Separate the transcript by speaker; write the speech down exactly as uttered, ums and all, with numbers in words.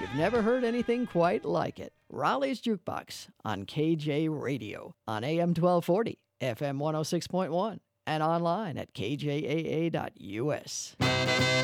Speaker 1: You've never heard anything quite like it. Raleigh's Jukebox on K J Radio on A M twelve forty, F M one oh six point one, and online at k j a a dot u s.